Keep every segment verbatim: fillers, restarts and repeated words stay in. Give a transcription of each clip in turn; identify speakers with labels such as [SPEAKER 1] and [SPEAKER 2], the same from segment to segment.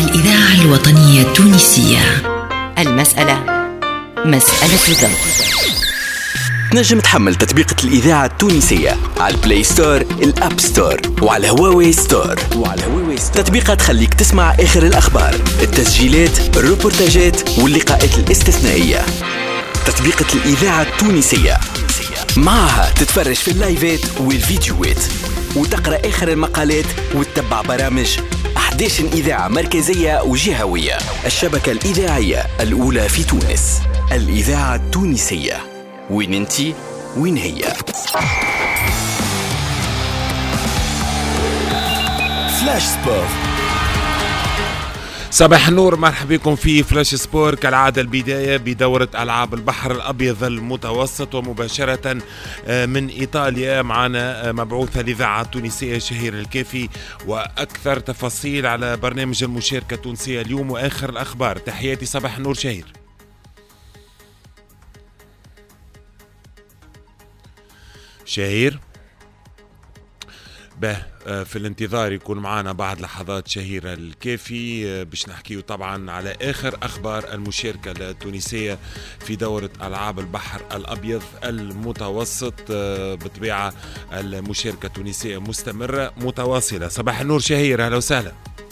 [SPEAKER 1] الإذاعة الوطنية التونسية.
[SPEAKER 2] المسألة مسألة ذوق.
[SPEAKER 3] تنجم تحمل تطبيقة الإذاعة التونسية على البلاي ستور، الأب ستور، وعلى هواوي ستور. وعلى هواوي ستور تطبيقة تخليك تسمع آخر الأخبار، التسجيلات، الروبورتاجات واللقاءات الاستثنائية. تطبيقة الإذاعة التونسية معها تتفرج في اللايفات والفيديوهات وتقرأ آخر المقالات وتتبع برامج أحد عشر إذاعة مركزية وجهوية. الشبكة الإذاعية الأولى في تونس، الإذاعة التونسية. وين انتي وين هي؟
[SPEAKER 4] فلاش سبور.
[SPEAKER 5] صباح النور، مرحبا بكم في فلاش سبور. كالعادة البداية بدورة ألعاب البحر الأبيض المتوسط، ومباشرة من إيطاليا معنا مبعوث الإذاعة التونسية شهير الكافي، وأكثر تفاصيل على برنامج المشاركة التونسية اليوم وآخر الأخبار. تحياتي، صباح النور شهير. شهير به في الانتظار يكون معنا بعد لحظات شهيرة الكافي باش نحكيه طبعا على آخر أخبار المشاركة التونسية في دورة ألعاب البحر الأبيض المتوسط. بطبيعة المشاركة التونسية مستمرة متواصلة. صباح النور شهير، أهلا وسهلا.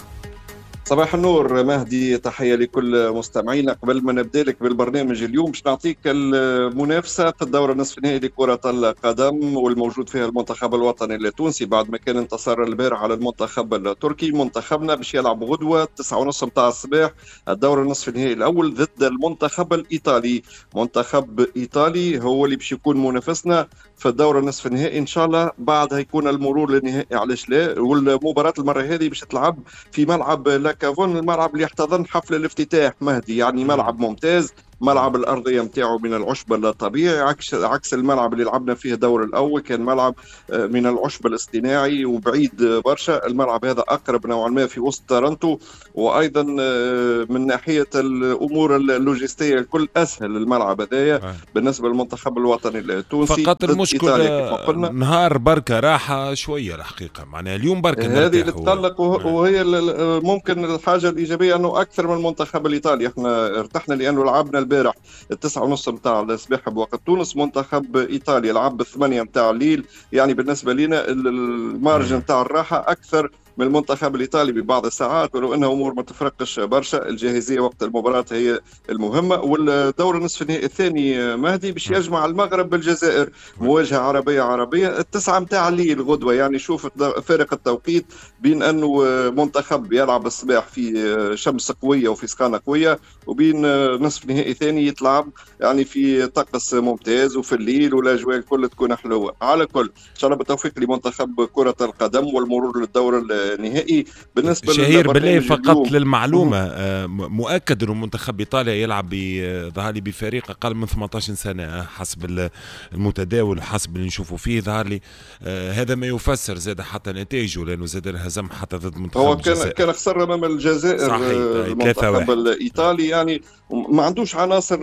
[SPEAKER 6] صباح النور مهدي، تحية لكل مستمعينا. قبل ما نبدأ لك بالبرنامج اليوم باش نعطيك المنافسة في الدورة نصف النهائي لكرة القدم، والموجود فيها المنتخب الوطني التونسي بعد ما كان انتصر البارح على المنتخب التركي. منتخبنا باش يلعب غدوة تسعة ونص متاع الصباح الدورة نصف النهائي الأول ضد المنتخب الإيطالي. منتخب إيطالي هو اللي باش يكون منافسنا في الدورة نصف النهائي إن شاء الله. بعدها يكون المرور للنهائي، علاش لا. والمباراة المرة هذه باش تلعب في ملعب كافون، الملعب اللي يحتضن حفل الافتتاح مهدي، يعني ملعب ممتاز. ملعب الأرضية متاعه من العشب الطبيعي، عكس عكس الملعب اللي لعبنا فيه الدور الأول، كان ملعب من العشب الاصطناعي وبعيد برشا. الملعب هذا أقرب نوعا ما في وسط تورنتو، وأيضا من ناحية الأمور اللوجستية الكل أسهل الملعب هذايا بالنسبة للمنتخب الوطني التونسي.
[SPEAKER 5] فقط المشكلة نهار بركة راحة شوية الحقيقة، معناها اليوم بركة
[SPEAKER 6] هذه اللي تقلق، وهي ممكن الحاجة الإيجابية أنه أكثر من المنتخب الإيطالي. احنا ارتحنا لأنه لعبنا البارح التسعة ونص متاع الصباح بوقت تونس. منتخب إيطاليا لعب بالثمانية متاع الليل، يعني بالنسبة لنا المارجن متاع الراحة أكثر من المنتخب الإيطالي ببعض الساعات، ولو أنها أمور ما تفرقش برشا. الجاهزية وقت المباراة هي المهمة. والدور النصف النهائي الثاني مهدي باش يجمع المغرب بالجزائر، مواجهة عربية عربية التسعة متاع الليل غدوة. يعني شوف فارق التوقيت بين أنه منتخب يلعب الصباح في شمس قوية وفي سخانة قوية، وبين نصف نهائي ثاني يتلعب يعني في طقس ممتاز وفي الليل، والأجواء الكل تكون حلوة. على كل إن شاء الله بالتوفيق لمنتخب كرة القدم والمرور للدور النهائي. بالنسبة
[SPEAKER 5] شهير بالله فقط للمعلومة، مؤكد أن منتخب إيطاليا يلعب ظهر لي بفريق أقل من ثمانية عشر سنة حسب المتداول، حسب اللي نشوفه فيه. ظهر لي هذا ما يفسر زاد حتى نتائجه، لأنه زاد انهزم حتى ضد منتخب
[SPEAKER 6] هو
[SPEAKER 5] الجزائر.
[SPEAKER 6] كان كان خسر أمام الجزائر المنتخب الإيطالي، يعني ما عندوش عناصر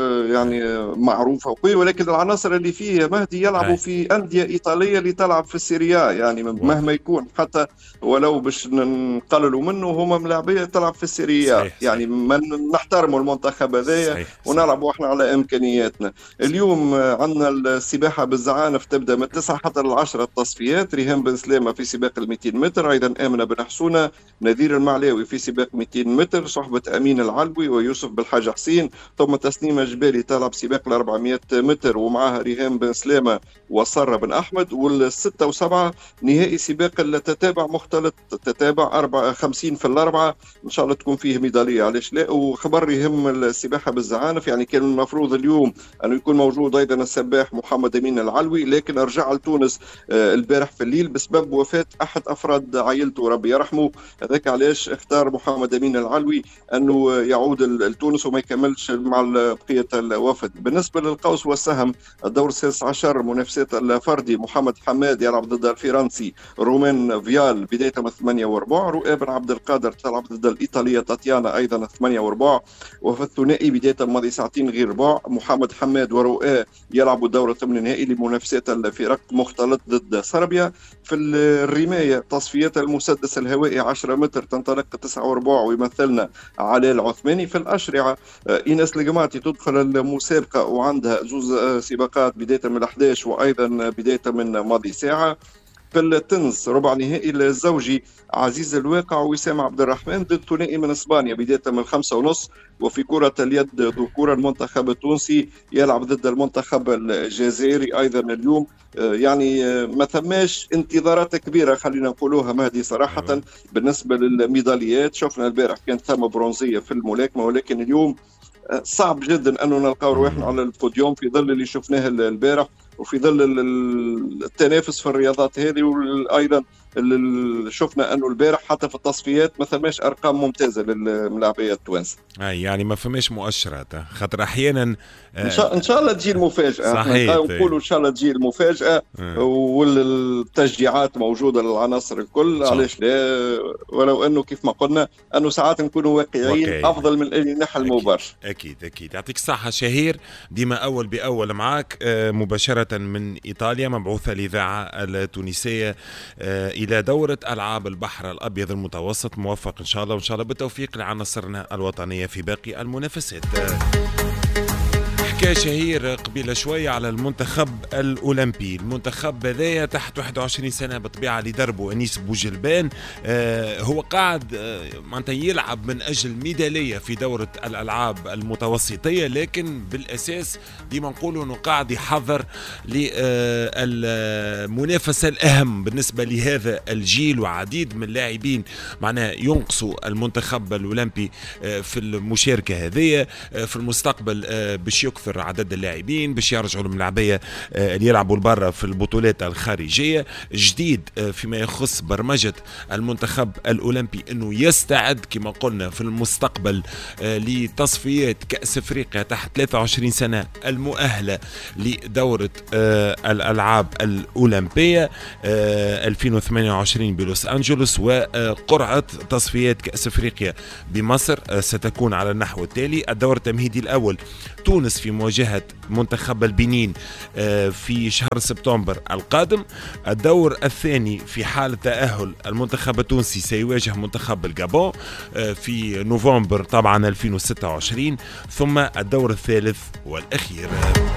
[SPEAKER 6] يعني معروفة وقوية، ولكن العناصر اللي فيه مهدي يلعبوا هاي. في أندية إيطالية اللي تلعب في السيريا، يعني مهما يكون حتى ولو باش نقللوا منه هما ملاعبية تلعب في السيريا. صحيح. يعني من نحترموا المنتخب هذايا ونلعبوا احنا على إمكانياتنا. اليوم عندنا السباحة بالزعانف تبدأ من التسعة حتى العشرة التصفيات. ريهام بن سلامة في سباق المئتين متر، أيضا آمنة بن حسونة، نذير المعلاوي في سباق مئتين متر، صحبة أمين العلوي ويوسف بالحاج حسين، ثم تسنيمة جبالي تلعب سباق ال أربعمئة متر ومعها ريهام بن سلامة وسارة بن أحمد. والستة وسبعة نهائي سباق التتابع مختلط، تتابع أربعة خمسين في الأربعة، إن شاء الله تكون فيه ميدالية علاش لا. وخبر يهم السباحة بالزعانف، يعني كان المفروض اليوم أنه يكون موجود أيضا السباح محمد أمين العلوي، لكن رجع لتونس البارح في الليل بسبب وفاة أحد أفراد عائلته ربي يرحمه. هذاك علاش اختار محمد أمين العلوي أنه يعود لتونس وما يكملش مع بقية الوفد. بالنسبة للقوس والسهم الدور السادس عشر منافسات الفردي، محمد حماد يلعب ضد الفرنسي رومان فيال بداية بداية من ثمانية وربع. رؤى بن عبد القادر تلعب ضد الإيطالية تاتيانا أيضا ثمانية وربع. وفي الثنائي بداية ماضي ساعتين غير ربع محمد حماد ورؤى يلعبوا دورة ثمن النهائي لمنافسات الفرق مختلط ضد صربيا. في الرماية تصفيات المسدس الهوائي عشرة متر تنطلق تسعة وربع ويمثلنا علاء العثماني. في الأشرعة إيناس الجماعتي تدخل المسابقة وعندها زوز سباقات بداية من أحد عشر وأيضا بداية من ماضي ساعة. في التنس ربع نهائي الزوجي عزيز الواقع ووسام عبد الرحمن ضد ثنائي من اسبانيا بدايه من خمسة ونص. وفي كرة اليد ذكور المنتخب التونسي يلعب ضد المنتخب الجزائري ايضا اليوم. يعني ما ثماش انتظارات كبيره خلينا نقولوها مهدي صراحه بالنسبه للميداليات. شفنا البارح كانت ثم برونزيه في الملاكمه ولكن اليوم صعب جدا انه نلقاو روحنا على البوديوم في ظل اللي شفناه البارح وفي ظل التنافس في الرياضات هذه. وايضا شفنا انه البارح حتى في التصفيات ما ثماش ارقام ممتازه للملاعبيه التوانسه.
[SPEAKER 5] اي يعني ما فماش مؤشرات خاطر احيانا
[SPEAKER 6] ان شاء ان شاء الله تجي المفاجاه.
[SPEAKER 5] صحيح
[SPEAKER 6] نقولوا ان شاء الله تجي المفاجاه والتشجيعات موجوده للعناصر الكل. علاش لا؟ ولو انه كيف ما قلنا انه ساعات نكونوا واقعيين وكي. افضل من الناحيه المباشره.
[SPEAKER 5] اكيد اكيد. يعطيك الصحه شهير ديما اول باول معك مباشره من ايطاليا مبعوثه الاذاعه التونسيه إلى دورة ألعاب البحر الأبيض المتوسط. موفق إن شاء الله وإن شاء الله بالتوفيق لعناصرنا الوطنية في باقي المنافسات. حكى شهير قبيله شوية على المنتخب الأولمبي. المنتخب هذايا تحت واحد وعشرين سنة بطبيعة اللي دربه أنيس بوجلبان. آه هو قاعد آه معناتها يلعب من أجل ميدالية في دورة الألعاب المتوسطية لكن بالأساس ديما نقولوا أنه قاعد يحضر للمنافسة الأهم بالنسبة لهذا الجيل وعديد من اللاعبين معناها ينقصوا المنتخب الأولمبي آه في المشاركة هذه. آه في المستقبل آه باش يكثر عدد اللاعبين باش يرجعوا الملاعبيه اللي يلعبوا لبرا في البطولات الخارجيه. جديد فيما يخص برمجه المنتخب الاولمبي انه يستعد كما قلنا في المستقبل لتصفيات كاس افريقيا تحت ثلاثة وعشرين سنه المؤهله لدوره الالعاب الاولمبيه ألفين وثمانية وعشرين بلوس انجلوس. وقرعه تصفيات كاس افريقيا بمصر ستكون على النحو التالي: الدور التمهيدي الاول تونس في مواجهة منتخب البنين في شهر سبتمبر القادم. الدور الثاني في حال تأهل المنتخب التونسي سيواجه منتخب الجابون في نوفمبر طبعا ألفين وستة وعشرين. ثم الدور الثالث والأخير.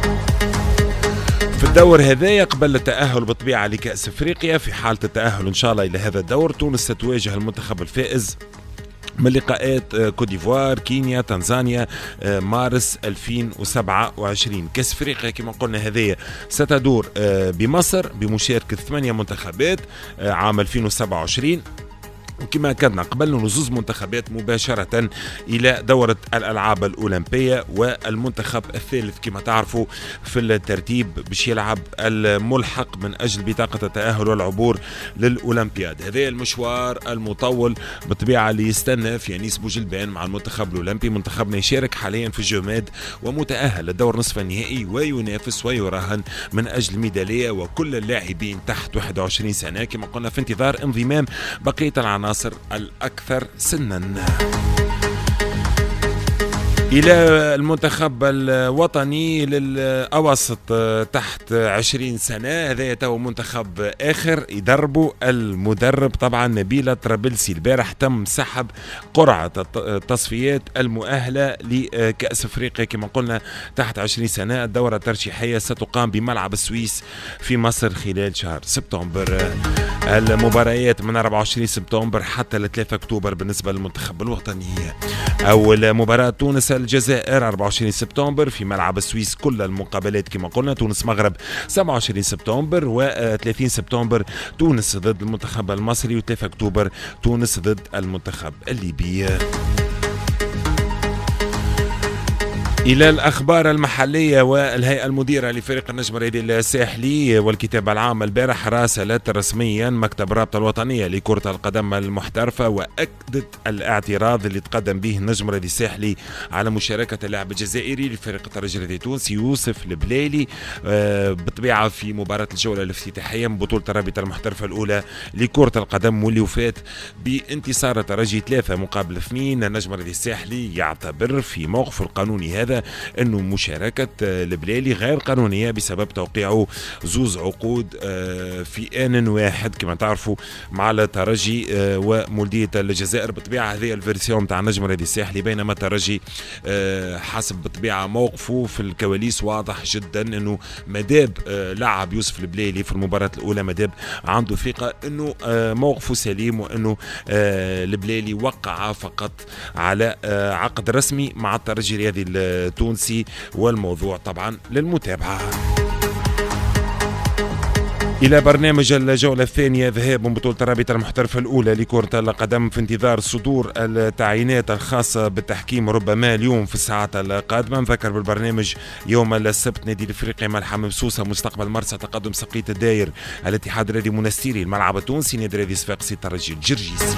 [SPEAKER 5] في الدور هذا قبل التأهل بطبيعة لكأس افريقيا في حالة التأهل إن شاء الله إلى هذا الدور تونس ستواجه المنتخب الفائز من لقاءات كوت ديفوار كينيا تنزانيا مارس ألفين وسبعة وعشرين. كأس افريقيا كما قلنا هذه ستدور بمصر بمشاركة ثمانية منتخبات عام ألفين وسبعة وعشرين. وكما كنا قبل نزوز منتخبات مباشرة إلى دورة الألعاب الأولمبية. والمنتخب الثالث كما تعرفوا في الترتيب باش يلعب الملحق من أجل بطاقة التأهل والعبور للأولمبياد. هذا المشوار المطول بطبيعة اللي يستنى في أنيس بوجلبان مع المنتخب الأولمبي. منتخبنا يشارك حاليا في الجماد ومتأهل للدور نصف النهائي وينافس ويراهن من أجل ميدالية وكل اللاعبين تحت واحد وعشرين سنة كما قلنا في انتظار انضمام بقية العناصر الأكثر سنا إلى المنتخب الوطني للأوسط تحت عشرين سنة. هذا تو منتخب آخر يدربه المدرب طبعا نبيل طرابلسي. البارح تم سحب قرعة التصفيات المؤهلة لكأس افريقيا كما قلنا تحت عشرين سنة. الدورة الترشيحية ستقام بملعب السويس في مصر خلال شهر سبتمبر. المباريات من أربعة وعشرين سبتمبر حتى ثلاثة أكتوبر بالنسبة للمنتخب الوطني. أول مباراة تونس الجزائر أربعة وعشرين سبتمبر في ملعب السويس. كل المقابلات كما قلنا تونس مغرب سبعة وعشرين سبتمبر وثلاثين سبتمبر تونس ضد المنتخب المصري و3 أكتوبر تونس ضد المنتخب الليبي. إلى الأخبار المحلية. والهيئة المديرة لفريق النجم الرياضي الساحلي والكتابة العامة البارح راسلت رسميا مكتب الرابطة الوطنية لكرة القدم المحترفة، وأكدت الاعتراض اللي تقدم به النجم الرياضي الساحلي على مشاركة اللاعب الجزائري لفريق الترجي الرياضي التونسي يوسف البليلي بالطبيعة في مباراة الجولة الافتتاحية من بطولة الرابطة المحترفة الأولى لكرة القدم، واللي وفات بانتصار الترجي ثلاثة مقابل اثنين. النجم الرياضي الساحلي يعتبر في موقفه القانوني هذا أنه مشاركة البليلي غير قانونية بسبب توقيعه زوز عقود في آن واحد كما تعرفوا مع الترجي ومولودية الجزائر. بالطبيعة هذه الفيرسيون تاع النجم الرياضي الساحلي، بينما الترجي حسب بالطبيعة موقفه في الكواليس واضح جدا أنه مداب لعب يوسف البليلي في المباراة الأولى، مداب عنده ثقة أنه موقفه سليم وأنه البليلي وقع فقط على عقد رسمي مع الترجي الرياضي التونسي، والموضوع طبعا للمتابعة. إلى برنامج الجولة الثانية، ذهاب من بطولة الرابطة المحترفة الأولى لكرة القدم في انتظار صدور التعيينات الخاصة بالتحكيم ربما اليوم في الساعات القادمة. نذكر بالبرنامج يوم السبت نادي الإفريقي ملحم بسوسة مستقبل مرسى تقدم سقية الداير الاتحاد الرياضي منستيري الملعب التونسي نادي الرياضي صفاقسي الترجي الجرجيسي.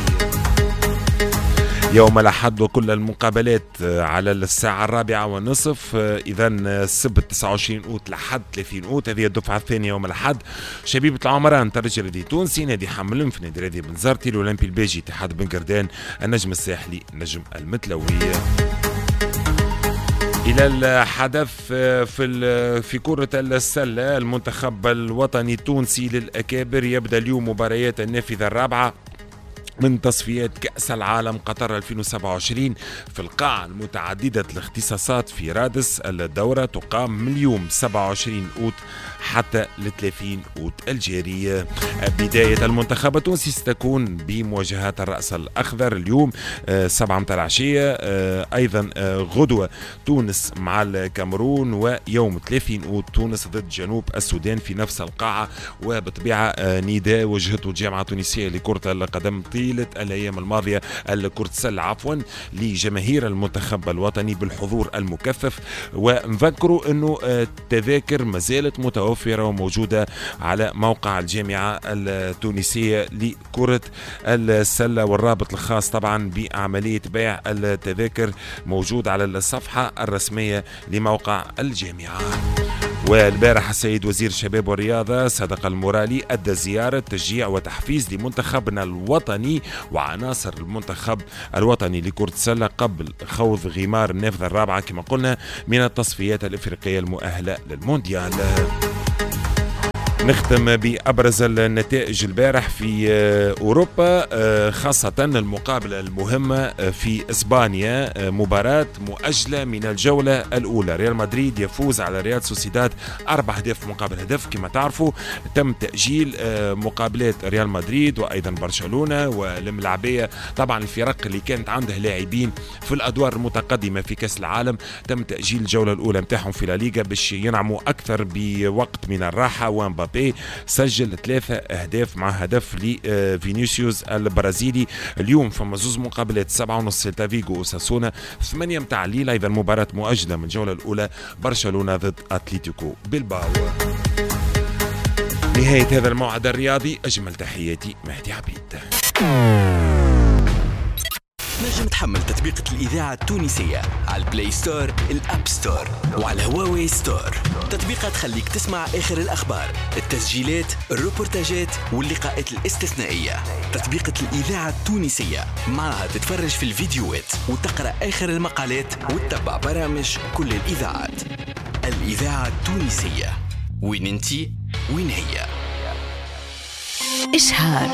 [SPEAKER 5] يوم الأحد وكل المقابلات على الساعة الرابعة والنصف، إذا السبت تسعة وعشرين أوت لحد ثلاثين أوت، هذه الدفعة الثانية يوم الأحد. شبيبة العمران الترجي الرياضي التونسي، نادي حملم في نادي الرياضي بنزرتي، الأولمبي الباجي اتحاد بن قردان، النجم الساحلي نجم المتلوي. إلى الحدث في في كرة السلة، المنتخب الوطني التونسي للأكابر يبدأ اليوم مباريات النافذة الرابعة من تصفيات كأس العالم قطر ألفين وسبعة وعشرين في القاعة المتعددة الاختصاصات في رادس. الدورة تقام من اليوم سبعة وعشرين أوت حتى ل ثلاثين أوت الجاري. بداية المنتخب التونسي ستكون بمواجهات الرأس الأخضر اليوم سبعة متاع العشية، أيضا غدوة تونس مع الكاميرون، ويوم ثلاثين أوت تونس ضد جنوب السودان في نفس القاعة. وبطبيعة نداء وجهته الجامعة التونسية لكرة القدم طيلة الأيام الماضية الكرة السلة عفوا لجماهير المنتخب الوطني بالحضور المكثف. ونذكروا أنه التذاكر ما زالت متوفرة وموجودة على موقع الجامعة التونسية لكرة السلة، والرابط الخاص طبعا بعملية بيع التذاكر موجود على الصفحة الرسمية لموقع الجامعة. والبارح السيد وزير الشباب والرياضة صدق المورالي أدى زيارة تشجيع وتحفيز لمنتخبنا الوطني وعناصر المنتخب الوطني لكرة السلة قبل خوض غمار النافذة الرابعة كما قلنا من التصفيات الإفريقية المؤهلة للمونديال. نختم بأبرز النتائج البارح في أوروبا، خاصة المقابلة المهمة في إسبانيا، مباراة مؤجلة من الجولة الأولى. ريال مدريد يفوز على ريال سوسيداد أربع أهداف مقابل هدف. كما تعرفوا تم تأجيل مقابلات ريال مدريد وأيضا برشلونة والملعبية، طبعا الفرق اللي كانت عندها لاعبين في الأدوار المتقدمة في كأس العالم تم تأجيل الجولة الأولى متاعهم في لا ليغا باش ينعموا أكثر بوقت من الراحة. ومبابي سجل ثلاثة أهداف مع هدف لفينيسيوس البرازيلي. اليوم فما زوز مقابلات سبعة ونص سيلتا فيغو وساسونا، ثمانية متاع الليل أيضا مباراة مؤجلة من الجولة الأولى برشلونة ضد أتليتيكو بلباو. نهاية هذا الموعد الرياضي، أجمل تحياتي مهدي عبيد.
[SPEAKER 3] نجم تحمل تطبيقة الإذاعة التونسية على البلاي ستور، الأب ستور، وعلى هواوي ستور. تطبيقات تخليك تسمع آخر الأخبار، التسجيلات، الروبورتاجات واللقاءات الاستثنائية. تطبيقة الإذاعة التونسية معها تتفرج في الفيديوهات وتقرأ آخر المقالات وتتبع برامج كل الإذاعات. الإذاعة التونسية، وين انتي وين هي.
[SPEAKER 1] إشهار.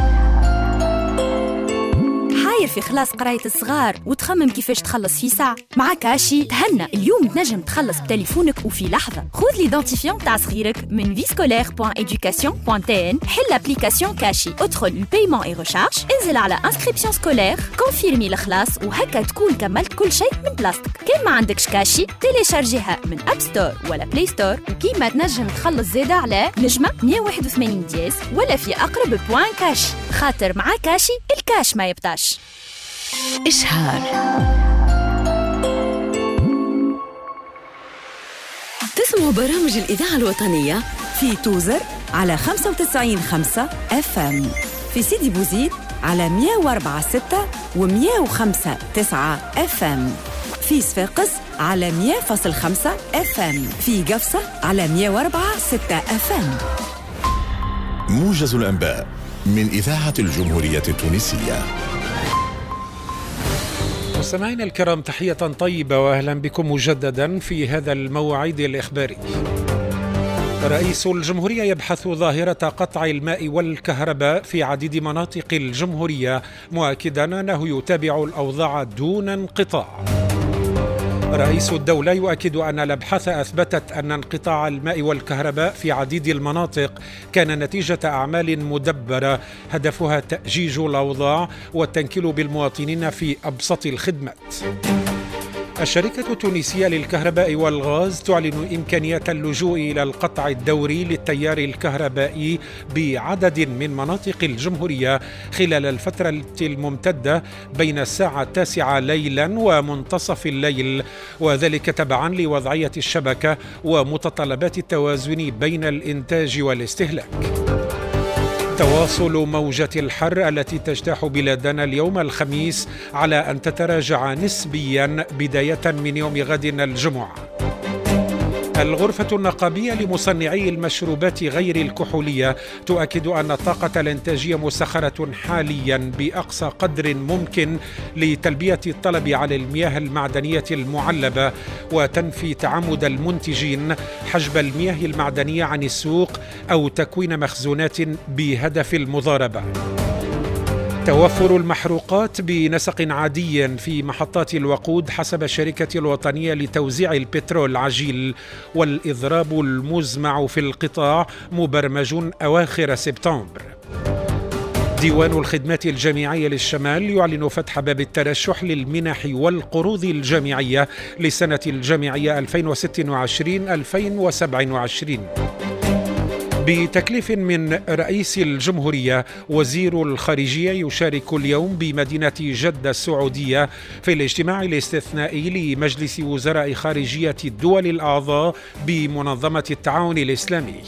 [SPEAKER 7] حاير في خلاص قراية الصغار وتخمم كيفاش تخلص في ساعة؟ مع كاشي تهنى، اليوم تنجم تخلص بتليفونك وفي لحظة. خذ ليدنتيفيون تاع صغيرك من فيسكولير بوان إدوكاسيون بوان تي إن، حل أبليكاسيون كاشي، ادخل البايمون اي ريشارج، انزل على انسكريبسيون سكولير، كونفيرمي الخلاص، وهكا تكون كملت كل شيء من بلاصتك. كان ما عندكش كاشي تيليشارجيها من أب ستور ولا بلاي ستور، وكيما تنجم تخلص زيادة على نجمة مية وواحد وثمانين دياس ولا في أقرب بوان كاشي، خاطر مع كاشي الكاش ما يبطاش.
[SPEAKER 1] إشهار. تسمعوا برامج الإذاعة الوطنية في توزر على خمسة وتسعين خمسة اف ام، في سيدي بوزيد على مية وأربعة ستة و مية وخمسة تسعة اف ام، في صفاقس على مية فاصل خمسة اف ام، في قفصة على مية وأربعة ستة اف ام.
[SPEAKER 4] موجز الأنباء من إذاعة الجمهورية التونسية.
[SPEAKER 8] مستمعينا الكرام، تحية طيبة وأهلا بكم مجددا في هذا الموعد الإخباري. رئيس الجمهورية يبحث ظاهرة قطع الماء والكهرباء في عديد مناطق الجمهورية، مؤكدا أنه يتابع الأوضاع دون انقطاع. رئيس الدولة يؤكد أن الأبحاث أثبتت أن انقطاع الماء والكهرباء في عديد المناطق كان نتيجة أعمال مدبرة هدفها تأجيج الأوضاع والتنكيل بالمواطنين في أبسط الخدمات. الشركة التونسية للكهرباء والغاز تعلن إمكانية اللجوء إلى القطع الدوري للتيار الكهربائي بعدد من مناطق الجمهورية خلال الفترة الممتدة بين الساعة التاسعة ليلا ومنتصف الليل، وذلك تبعا لوضعية الشبكة ومتطلبات التوازن بين الإنتاج والاستهلاك. تواصل موجة الحر التي تجتاح بلادنا اليوم الخميس على أن تتراجع نسبيا بداية من يوم غد الجمعة. الغرفة النقابية لمصنعي المشروبات غير الكحولية تؤكد أن الطاقة الإنتاجية مسخرة حاليا بأقصى قدر ممكن لتلبية الطلب على المياه المعدنية المعلبة، وتنفي تعمد المنتجين حجب المياه المعدنية عن السوق أو تكوين مخزونات بهدف المضاربة. توفر المحروقات بنسق عادي في محطات الوقود حسب الشركة الوطنية لتوزيع البترول عجيل، والإضراب المزمع في القطاع مبرمج أواخر سبتمبر. ديوان الخدمات الجامعية للشمال يعلن فتح باب الترشح للمنح والقروض الجامعية لسنة الجامعية ألفين وستة وعشرين ألفين وسبعة وعشرين. بتكليف من رئيس الجمهورية، وزير الخارجية يشارك اليوم بمدينة جدة السعودية في الاجتماع الاستثنائي لمجلس وزراء خارجية الدول الأعضاء بمنظمة التعاون الإسلامي.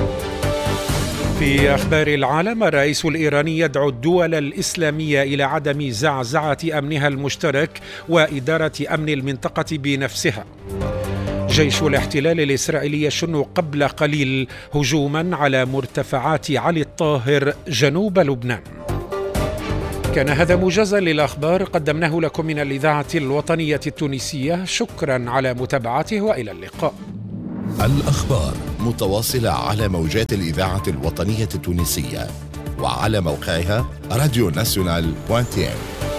[SPEAKER 8] في أخبار العالم، الرئيس الإيراني يدعو الدول الإسلامية إلى عدم زعزعة أمنها المشترك وإدارة أمن المنطقة بنفسها. جيش الاحتلال الإسرائيلي يشن قبل قليل هجوما على مرتفعات علي الطاهر جنوب لبنان. كان هذا موجزا للأخبار قدمناه لكم من الإذاعة الوطنية التونسية. شكرا على متابعته وإلى اللقاء.
[SPEAKER 4] الأخبار متواصلة على موجات الإذاعة الوطنية التونسية وعلى موقعها راديو ناسيونال بوانتين.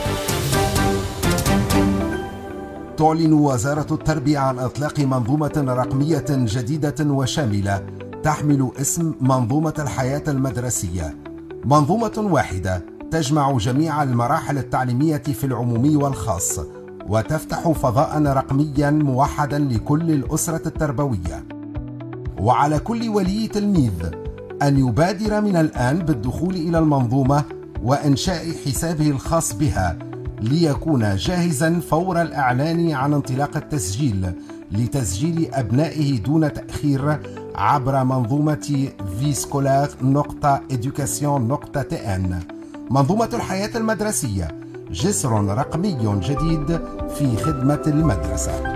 [SPEAKER 9] تعلن وزارة التربية عن إطلاق منظومة رقمية جديدة وشاملة تحمل اسم منظومة الحياة المدرسية. منظومة واحدة تجمع جميع المراحل التعليمية في العمومي والخاص، وتفتح فضاء رقميا موحدا لكل الأسرة التربوية. وعلى كل ولي تلميذ أن يبادر من الآن بالدخول إلى المنظومة وإنشاء حسابه الخاص بها ليكون جاهزا فور الإعلان عن انطلاق التسجيل لتسجيل أبنائه دون تأخير عبر منظومة فيسكولار نقطة إدوكاسيون نقطة تي إن. منظومة الحياة المدرسية، جسر رقمي جديد في خدمة المدرسة.